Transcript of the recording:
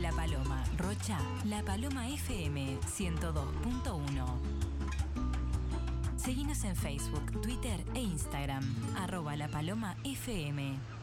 La Paloma, Rocha, La Paloma FM 102.1. Seguinos en Facebook, Twitter e Instagram, @lapalomafm.